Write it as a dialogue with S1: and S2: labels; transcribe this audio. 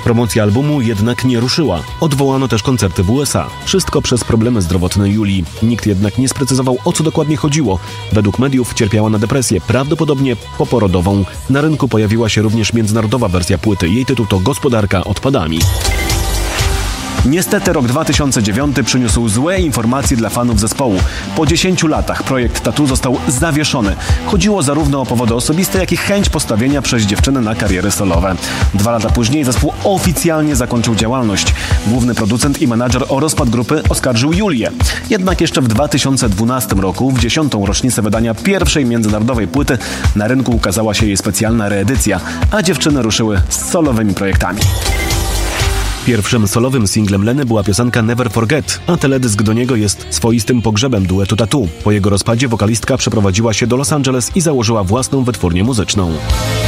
S1: Promocja albumu jednak nie ruszyła. Odwołano też koncerty w USA. Wszystko przez problemy zdrowotne Julii. Nikt jednak nie sprecyzował, o co dokładnie chodziło. Według mediów cierpiała na depresję, prawdopodobnie poporodową. Na rynku pojawiła się również międzynarodowa wersja płyty. Jej tytuł to Gospodarka odpadami. Niestety rok 2009 przyniósł złe informacje dla fanów zespołu. Po 10 latach projekt Tattoo został zawieszony. Chodziło zarówno o powody osobiste, jak i chęć postawienia przez dziewczynę na kariery solowe. 2 lata później zespół oficjalnie zakończył działalność. Główny producent i menadżer o rozpad grupy oskarżył Julię. Jednak jeszcze w 2012 roku, w 10. rocznicę wydania pierwszej międzynarodowej płyty, na rynku ukazała się jej specjalna reedycja, a dziewczyny ruszyły z solowymi projektami. Pierwszym solowym singlem Leny była piosenka Never Forget, a teledysk do niego jest swoistym pogrzebem duetu Tattoo. Po jego rozpadzie wokalistka przeprowadziła się do Los Angeles i założyła własną wytwórnię muzyczną.